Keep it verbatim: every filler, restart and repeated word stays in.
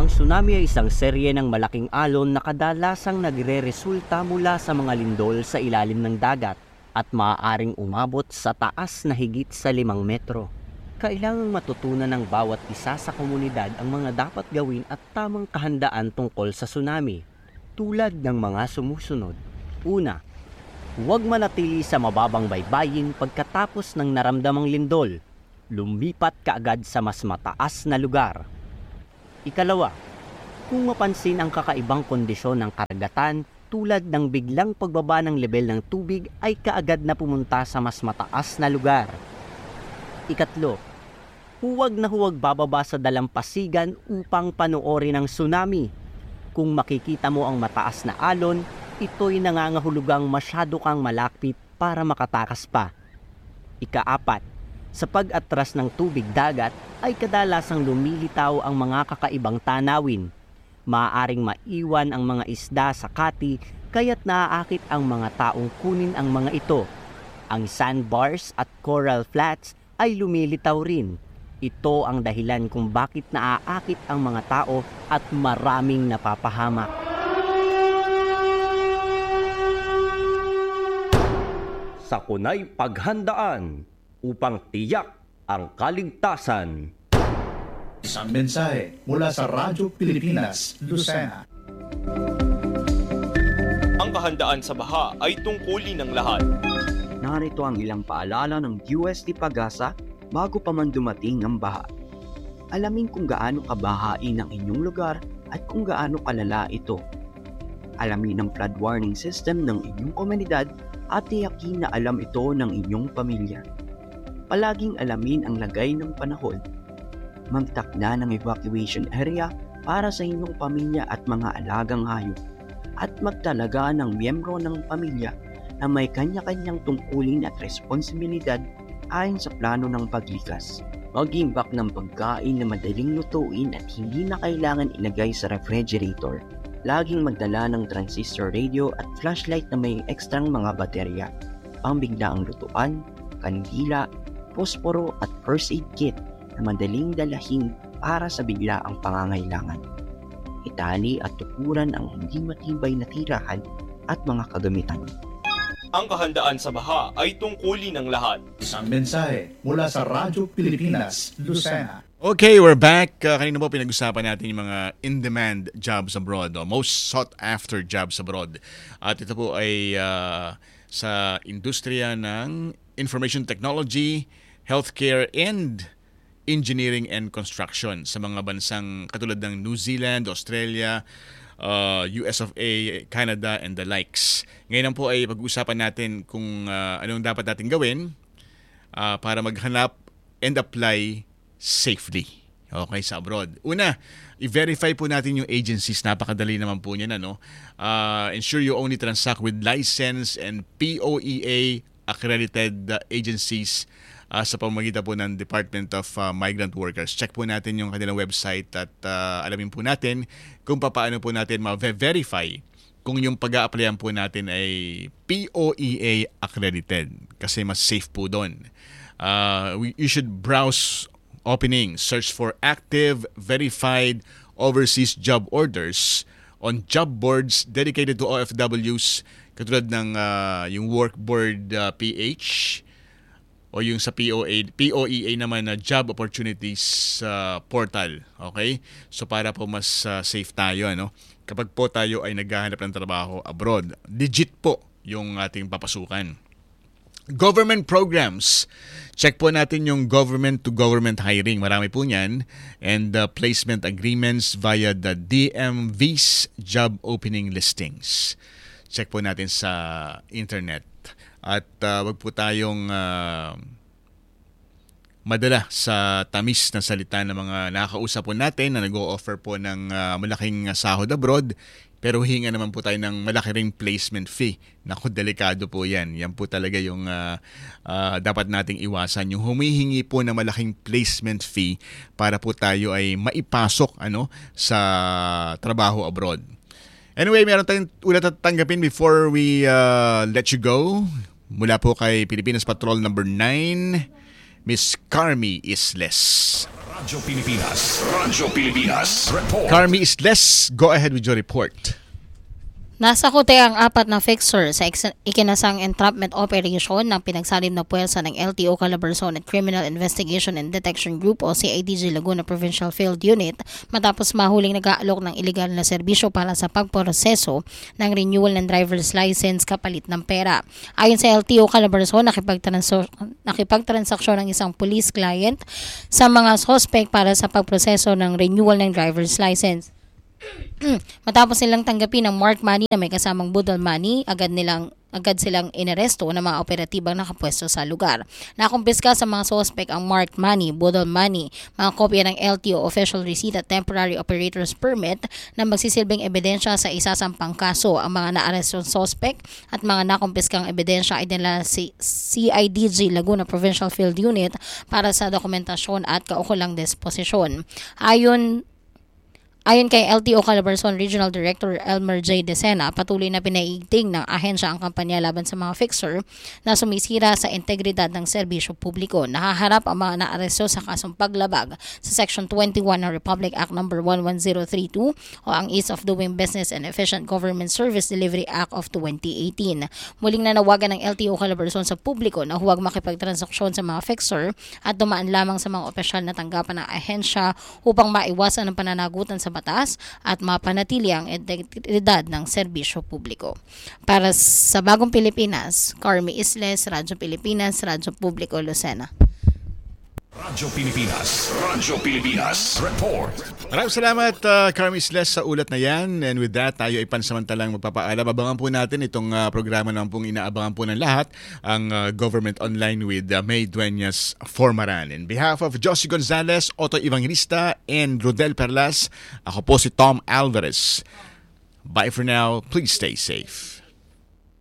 Ang tsunami ay isang serye ng malaking alon na kadalasang nagre-resulta mula sa mga lindol sa ilalim ng dagat at maaaring umabot sa taas na higit sa limang metro. Kailangang matutunan ng bawat isa sa komunidad ang mga dapat gawin at tamang kahandaan tungkol sa tsunami, tulad ng mga sumusunod. Una, huwag manatili sa mababang baybayin pagkatapos ng naramdamang lindol. Lumipat kaagad sa mas mataas na lugar. Ikalawa, kung mapansin ang kakaibang kondisyon ng karagatan tulad ng biglang pagbaba ng lebel ng tubig ay kaagad na pumunta sa mas mataas na lugar. Ikatlo, huwag na huwag bababa sa dalampasigan upang panoorin ang tsunami. Kung makikita mo ang mataas na alon, ito'y nangangahulugang masyado kang malapit para makatakas pa. Ikaapat, sa pag-atras ng tubig dagat ay kadalasang lumilitaw ang mga kakaibang tanawin. Maaaring maiwan ang mga isda sa kati kaya't naaakit ang mga taong kunin ang mga ito. Ang sandbars at coral flats ay lumilitaw rin. Ito ang dahilan kung bakit naaakit ang mga tao at maraming napapahamak. Sakunay paghandaan upang tiyak ang kaligtasan. Isang mensahe mula sa Radyo Pilipinas, Lucena. Ang kahandaan sa baha ay tungkulin ng lahat. Narito ang ilang paalala ng U S T Pag-asa bago pa man dumating ang baha. Alamin kung gaano kabahain ang inyong lugar at kung gaano kalala ito. Alamin ang flood warning system ng inyong komunidad at tiyakin na alam ito ng inyong pamilya. Palaging alamin ang lagay ng panahon. Magtakda ng evacuation area para sa inyong pamilya at mga alagang hayop. At magtalaga ng miyembro ng pamilya na may kanya-kanyang tungkulin at responsibilidad ayon sa plano ng paglikas. Mag-imbak ng pagkain na madaling lutuin at hindi na kailangan ilagay sa refrigerator. Laging magdala ng transistor radio at flashlight na may ekstrang mga baterya. Pambiglaang lutuan, kandila, posporo at first aid kit na madaling dalahin para sa biglaang pangangailangan. Itali at tukuran ang hindi matibay na tirahan at mga kagamitan. Ang kahandaan sa baha ay tungkulin ng lahat. Isang mensahe mula sa Radyo Pilipinas, Lucena. Okay, we're back. Uh, kanina po pinag-usapan natin yung mga in-demand jobs abroad, o most sought-after jobs abroad. At ito po ay uh, sa industriya ng information technology, healthcare, and engineering and construction sa mga bansang katulad ng New Zealand, Australia, uh, U S of A, Canada, and the likes. Ngayon po ay pag-uusapan natin kung uh, anong dapat natin gawin uh, para maghanap and apply safely. Okay, sa abroad. Una, i-verify po natin yung agencies. Napakadali naman po niyan, ano? Uh, ensure you only transact with licensed and P O E A accredited uh, agencies uh, sa pamamagitan po ng Department of uh, Migrant Workers. Check po natin yung kanilang website at uh, alamin po natin kung paano po natin ma-verify kung yung pag-a-applyan po natin ay P O E A accredited kasi mas safe po doon. Uh, we, you should browse opening, search for active, verified overseas job orders on job boards dedicated to O F Ws katulad ng uh, yung Work Board uh, P H o yung sa P O A, P O E A naman na Job Opportunities uh, Portal. Okay? So para po mas uh, safe tayo, ano? Kapag po tayo ay naghahanap ng trabaho abroad, legit po yung ating papasukan. Government programs. Check po natin yung government-to-government hiring. Marami po niyan. And uh, placement agreements via the D M V's job opening listings. Check po natin sa internet. At uh, wag po tayong uh, madala sa tamis na salita ng mga nakakausap po natin na nag-o-offer po ng uh, malaking sahod abroad. Pero hinga naman po tayo ng malaki ring placement fee. Naku, delikado po yan. Yan po talaga yung uh, uh, dapat nating iwasan. Yung humihingi po ng malaking placement fee para po tayo ay maipasok ano, sa trabaho abroad. Anyway, meron tayong ulat at tanggapin before we uh, let you go. Mula po kay Pilipinas Patrol number nine, Miss Carmi Isles. Radyo Pilipinas. Radyo Pilipinas. Report. Carmi Isles, go ahead with your report. Nasa kote ang apat na fixer sa ex- ikinasang entrapment operation ng pinagsalim na puwersa ng L T O Calabarzon at Criminal Investigation and Detection Group o C I D G Laguna Provincial Field Unit matapos mahuling nag-aalok ng iligal na serbisyo para sa pagproseso ng renewal ng driver's license kapalit ng pera. Ayon sa L T O Calabarzon, nakipagtranso- nakipagtransaksyon ng isang police client sa mga suspect para sa pagproseso ng renewal ng driver's license. Matapos silang tanggapin ng marked money na may kasamang budol money, agad nilang agad silang inaresto ng mga operatibang nakapwesto sa lugar. Nakumpiska sa mga suspect ang marked money, budol money, mga kopya ng L T O official receipt at temporary operator's permit na magsisilbing ebidensya sa isasampang kaso. Ang mga naarestong suspect at mga nakumpiskang ebidensya ay dinala si C I D G Laguna Provincial Field Unit para sa dokumentasyon at kaukulang disposisyon. Ayon Ayon kay L T O Calabarzon Regional Director Elmer J. Decena, patuloy na pinaiigting ng ahensya ang kampanya laban sa mga fixer na sumisira sa integridad ng serbisyo publiko. Nahaharap ang mga naaresto sa kasong paglabag sa Section twenty-one ng Republic Act number one one zero three two o ang Ease of Doing Business and Efficient Government Service Delivery Act of twenty eighteen. Muling nanawagan ng L T O Calabarzon sa publiko na huwag makipagtransaksyon sa mga fixer at dumaan lamang sa mga opisyal na tanggapan ng ahensya upang maiwasan ang pananagutan sa batas at mapanatili ang integridad ng serbisyo publiko. Para sa Bagong Pilipinas, Carmi Isles, Radyo Pilipinas, Radyo Publiko, Lucena. Radyo Pilipinas. Radyo Pilipinas. Report. Maraming salamat, uh, Carmi Isles, sa ulat na yan. And with that, tayo ay pansamantalang magpapaalam. Abangan po natin itong uh, programa naman pong inaabangan po ng lahat, ang uh, Government Online with uh, May Dueñas Formaran. In behalf of Josie Gonzalez, Otto Evangelista, and Rodel Perlas, ako po si Tom Alvarez. Bye for now. Please stay safe.